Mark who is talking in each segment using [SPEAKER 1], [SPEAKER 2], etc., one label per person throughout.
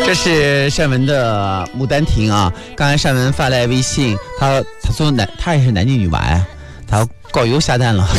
[SPEAKER 1] 这是单文的《牡丹亭》啊。刚才单文发来微信，他说他也是男女女娃呀，他高邮下蛋了。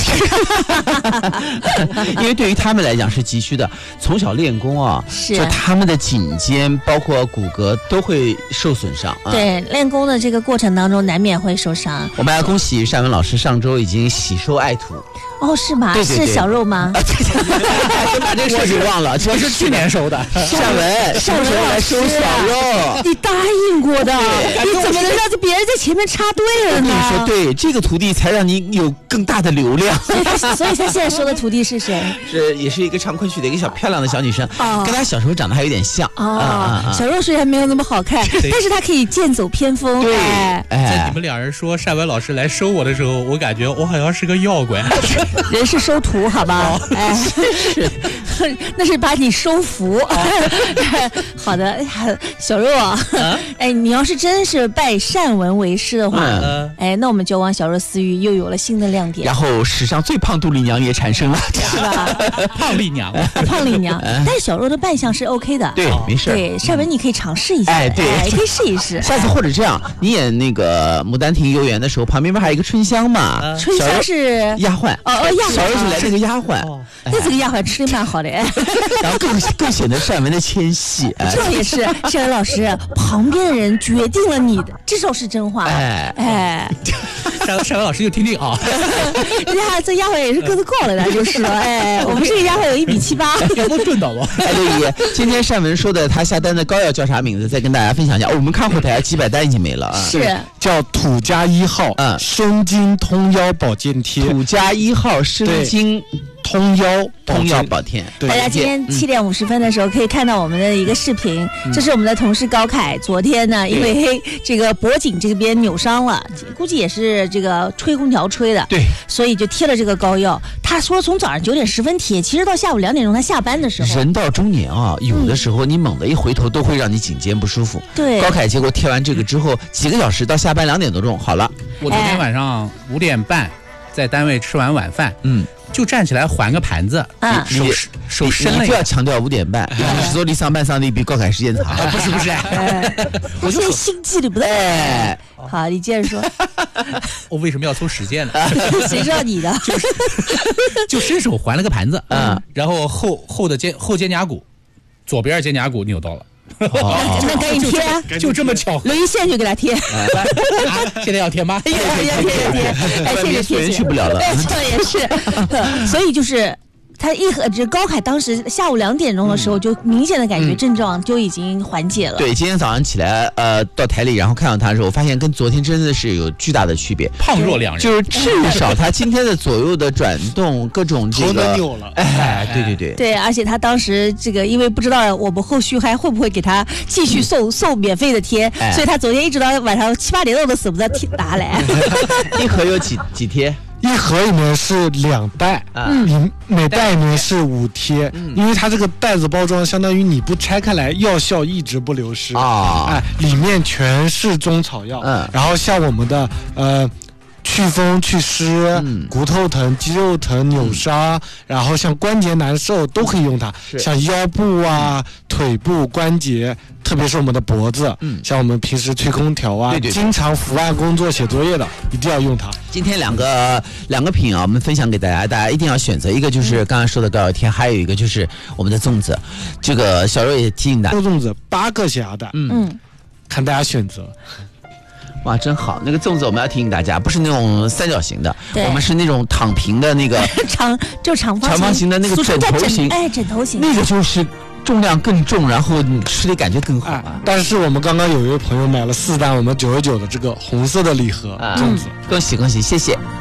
[SPEAKER 1] 因为对于他们来讲是急需的，从小练功啊，就他们的颈肩包括骨骼都会受损伤啊。
[SPEAKER 2] 对，练功的这个过程当中难免会受伤。
[SPEAKER 1] 我们要恭喜单文老师上周已经喜收爱徒。
[SPEAKER 2] 哦，是吗？
[SPEAKER 1] 对对对，
[SPEAKER 2] 是小肉吗？
[SPEAKER 1] 就把这个事情忘了，这是去年收的。单文来收小肉，
[SPEAKER 2] 你答应过的，你怎么能让别人在前面插队了呢？
[SPEAKER 1] 你说对，这个徒弟才让你有更大的流量。
[SPEAKER 2] 所以他现在收的徒弟是谁？
[SPEAKER 1] 也是一个唱昆曲的一个漂亮的小女生，跟她小时候长得还有点像。
[SPEAKER 2] 小肉虽然没有那么好看，但是她可以剑走偏锋。
[SPEAKER 1] 对，
[SPEAKER 3] 在你们两人说单文老师来收我的时候，我感觉我好像是个妖怪。
[SPEAKER 2] 人是收徒，好吧？那是把你收服。好的，小肉啊，你要是真是拜单文为师的话，那我们九王小肉私域又有了新的亮点。
[SPEAKER 1] 然后史上最胖杜丽娘也产生了，
[SPEAKER 2] 是吧？
[SPEAKER 3] 胖丽娘，
[SPEAKER 2] 胖丽娘。但是小肉的扮相是 OK 的，
[SPEAKER 1] 对，没事。
[SPEAKER 2] 对，单文你可以尝试一下，
[SPEAKER 1] 对，
[SPEAKER 2] 可以试一试。
[SPEAKER 1] 下次或者这样，你演那个《牡丹亭》游园的时候，旁边不还有一个春香嘛？
[SPEAKER 2] 春香是
[SPEAKER 1] 丫鬟。小肉是来那个丫鬟，
[SPEAKER 2] 那这个丫鬟吃的蛮好的，
[SPEAKER 1] 然后更显得单文的纤细。
[SPEAKER 2] 这也是单文老师旁边的人决定了你的，这首是真话。
[SPEAKER 3] 单文老师就听听啊，
[SPEAKER 2] 这丫鬟也是个子高了的，就是了。我们这个丫鬟有1.78米，
[SPEAKER 3] 有没有顿到了？
[SPEAKER 1] 对，今天单文说的他下单的膏药叫啥名字？再跟大家分享一下。我们看后台几百单已经没了啊。
[SPEAKER 2] 是
[SPEAKER 4] 叫土家1号，生津通腰保健贴。
[SPEAKER 1] 土家1号生津通腰保健。
[SPEAKER 2] 大家今天7点50分的时候可以看到我们的一个视频，这是我们的同事高凯，昨天呢因为这个脖颈这边扭伤了，估计也是这个吹空调吹的，
[SPEAKER 1] 对，
[SPEAKER 2] 所以就贴了这个膏药。他说从早上9点10分贴，其实到下午2点钟他下班的时候。
[SPEAKER 1] 人到中年啊，有的时候你猛地一回头都会让你颈肩不舒服。
[SPEAKER 2] 对，
[SPEAKER 1] 高凯结果贴完这个之后几个小时到下班2点多钟好了。
[SPEAKER 3] 我昨天晚上5点半在单位吃完晚饭，就站起来还个盘子，手伸了。
[SPEAKER 1] 你不要强调5点半，是说你上班上的比高凯时间长。
[SPEAKER 3] 不是，
[SPEAKER 2] 我现在心悸里不在。好，你接着说。
[SPEAKER 3] 我为什么要搜时间呢？
[SPEAKER 2] 谁知道你的？
[SPEAKER 3] 就伸手还了个盘子，然后后肩胛骨，左边肩胛骨扭到了。
[SPEAKER 2] 那赶紧贴，
[SPEAKER 3] 就这么巧合，
[SPEAKER 2] 留一线就给他贴。
[SPEAKER 3] 现在要贴吗？
[SPEAKER 2] 要贴，
[SPEAKER 1] 谢谢。去不了了。
[SPEAKER 2] 这也是，所以就是。他这高凯当时下午2点钟的时候，就明显的感觉症状就已经缓解了。
[SPEAKER 1] 对，今天早上起来到台里，然后看到他的时候，我发现跟昨天真的是有巨大的区别，
[SPEAKER 3] 胖弱两人。
[SPEAKER 1] 就是至少他今天的左右的转动，各种这个
[SPEAKER 4] 头都扭了。
[SPEAKER 1] 对。
[SPEAKER 2] 对，而且他当时这个因为不知道我们后续还会不会给他继续送免费的贴，所以他昨天一直到晚上7、8点钟都舍不得拿来。
[SPEAKER 1] 一盒有几贴？
[SPEAKER 4] 一盒里面是2袋，每袋里面是5贴，因为它这个袋子包装相当于你不拆开来，药效一直不流失里面全是中草药，然后像我们的祛风祛湿，骨头疼、肌肉疼、扭伤，然后像关节难受都可以用它，像腰部啊、腿部关节，特别是我们的脖子，像我们平时吹空调啊，经常伏案工作写作业的，一定要用它。
[SPEAKER 1] 今天两个品啊，我们分享给大家，大家一定要选择一个，就是刚才说的膏药贴，还有一个就是我们的粽子。这个小肉也提醒大家，
[SPEAKER 4] 粽子8个夹的，看大家选择。
[SPEAKER 1] 哇，真好！那个粽子我们要提醒大家，不是那种三角形的，我们是那种躺平的那个
[SPEAKER 2] 长
[SPEAKER 1] 方形的那个枕头型，
[SPEAKER 2] 枕头型，
[SPEAKER 1] 那个就是重量更重，然后你吃的感觉更好。
[SPEAKER 4] 但是我们刚刚有一位朋友买了4单我们99的这个红色的礼盒粽子，
[SPEAKER 1] 恭喜，谢谢。